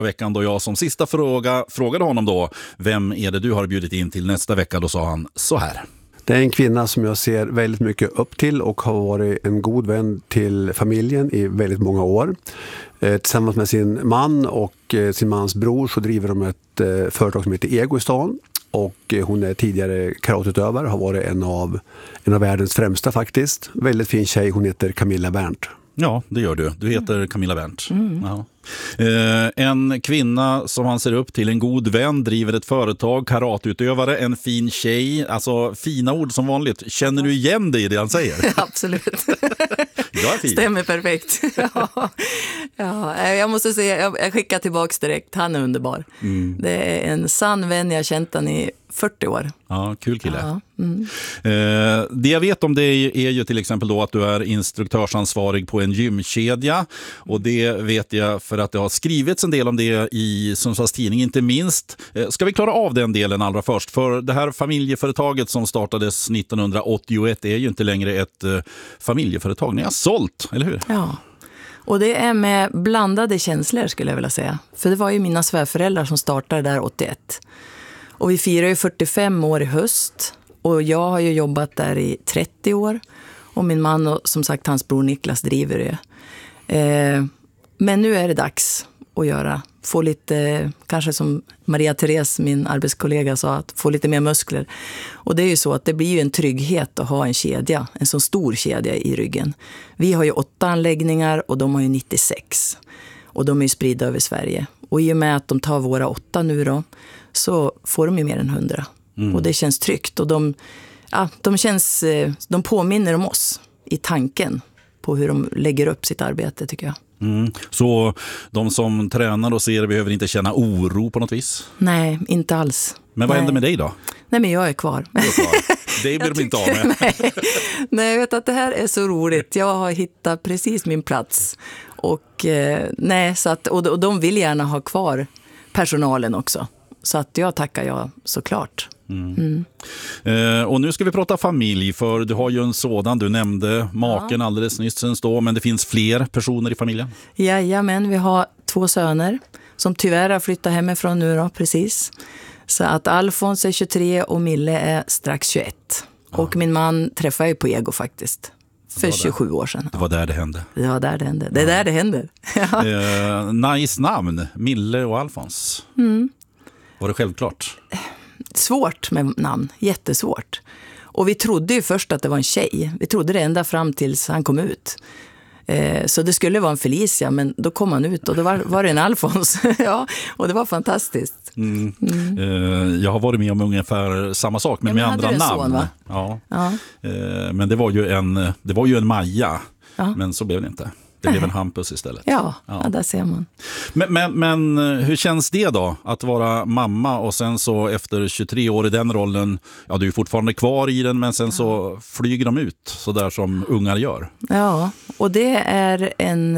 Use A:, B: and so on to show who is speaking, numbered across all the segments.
A: veckan då jag som sista frågade honom då, vem är det du har bjudit in till nästa vecka? Då sa han så här.
B: Det är en kvinna som jag ser väldigt mycket upp till och har varit en god vän till familjen i väldigt många år. Tillsammans med sin man och sin mans bror så driver de ett företag som heter Ego i stan. Och hon är tidigare karateutövare, har varit en av världens främsta faktiskt. Väldigt fin tjej, hon heter Camilla Berndt.
A: Ja, det gör du. Du heter Camilla Berndt. Ja. En kvinna som han ser upp till, en god vän, driver ett företag, karateutövare, en fin tjej. Alltså fina ord som vanligt. Känner du igen dig i det han säger?
C: Absolut.
A: Jag är fin.
C: Stämmer perfekt. Ja, jag måste säga, jag skickar tillbaka direkt. Han är underbar. Det är en sann vän, jag har känt han i 40 år.
A: Ja, kul kille. Ja. Det jag vet om det är ju till exempel då att du är instruktörsansvarig på en gymkedja, och det vet jag för att det har skrivits en del om det i Sundsvalls Tidning inte minst. Ska vi klara av den delen allra först? För det här familjeföretaget som startades 1981 är ju inte längre ett familjeföretag. Ni har sålt, eller hur?
C: Ja. Och det är med blandade känslor skulle jag vilja säga. För det var ju mina svärföräldrar som startade där 81. Och vi firar ju 45 år i höst. Och jag har ju jobbat där i 30 år. Och min man och som sagt hans bror Niklas driver det. Men nu är det dags att få lite, kanske som Maria Therese, min arbetskollega, sa, att få lite mer muskler. Och det är ju så att det blir ju en trygghet att ha en kedja, en så stor kedja i ryggen. Vi har ju 8 anläggningar och de har ju 96. Och de är ju spridda över Sverige. Och i och med att de tar våra 8 nu då, så får de ju mer än 100. Och det känns tryggt. Och de påminner om oss i tanken på hur de lägger upp sitt arbete, tycker jag.
A: Så de som tränar och ser behöver inte känna oro på något vis?
C: Nej, inte alls.
A: Men vad händer med dig då?
C: Nej, men jag är kvar.
A: Det blir de inte av med.
C: Nej, jag vet att det här är så roligt. Jag har hittat precis min plats. Och och de vill gärna ha kvar personalen också. Så att jag tackar såklart.
A: Och nu ska vi prata familj, för du har ju en sådan, du nämnde maken alldeles nyss då, men det finns fler personer i familjen?
C: Jajamän, vi har 2 söner som tyvärr har flyttat hemifrån nu då, precis. Så att Alfons är 23 och Mille är strax 21. Och min man träffade ju på Ego faktiskt. För 27 år sedan.
A: Det var där det hände.
C: Det var där det hände. Det är där det händer.
A: Nice namn, Mille och Alfons. Var det självklart?
C: Svårt med namn, jättesvårt. Och vi trodde ju först att det var en tjej. Vi trodde det ända fram tills han kom ut. Så det skulle vara en Felicia, men då kom han ut och då var det en Alfons. Ja, och det var fantastiskt.
A: Jag har varit med om ungefär samma sak, men med andra namn.
C: Son, va?
A: Ja. Men det var ju en Maja, men så blev det inte. Det blev en Hampus istället.
C: Ja, där ser man.
A: Men hur känns det då att vara mamma och sen så efter 23 år i den rollen, du är fortfarande kvar i den, men sen så flyger de ut så där som ungar gör. Ja,
C: och det är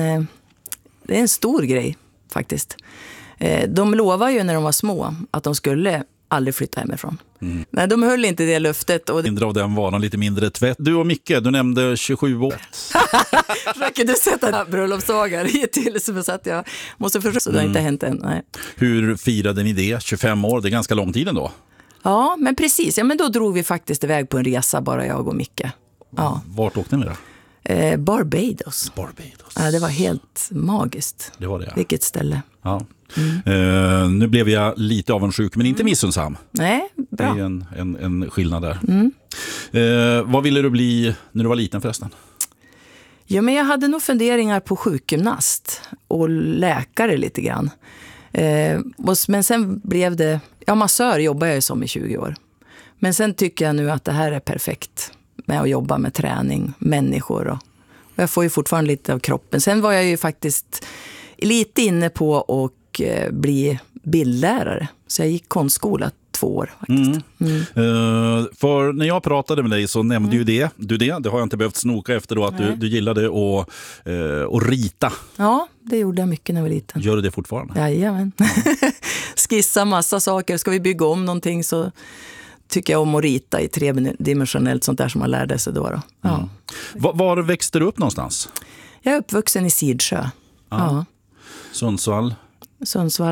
C: en stor grej faktiskt. De lovar ju när de var små att de skulle aldrig flytta hemifrån. Nej, de höll inte det löftet. Och
A: mindre av den varan, lite mindre tvätt. Du och Micke, du nämnde 27 år.
C: Försöker du sätta bröllopsdagar till så att jag måste förstå så det har inte hänt än. Nej.
A: Hur firade ni det? 25 år, det är ganska lång tid ändå.
C: Ja, men precis. Ja, men då drog vi faktiskt iväg på en resa, bara jag och Micke. Ja.
A: Vart åkte ni då?
C: Barbados. Ja, det var helt magiskt. Det var det, ja. Vilket ställe.
A: Ja. Nu blev jag lite avundsjuk, men inte missunnsam.
C: Nej, bra.
A: Det är en skillnad där. Vad ville du bli när du var liten förresten?
C: Ja, men jag hade nog funderingar på sjukgymnast och läkare lite grann. Men sen blev det... massör jobbar jag som i 20 år. Men sen tycker jag nu att det här är perfekt med att jobba med träning, människor. Och jag får ju fortfarande lite av kroppen. Sen var jag ju faktiskt lite inne på att bli bildlärare. Så jag gick konstskola 2 år faktiskt.
A: För när jag pratade med dig så nämnde ju det har jag inte behövt snoka efter då, att du gillade att rita.
C: Ja, det gjorde jag mycket när jag var liten.
A: Gör du det fortfarande?
C: Jajamän. Skissa massa saker. Ska vi bygga om någonting så tycker jag om att rita i 3-dimensionellt, sånt där som man lärde sig då. Ja.
A: Var växte du upp någonstans?
C: Jag är uppvuxen i Sidsjö.
A: Sundsvall.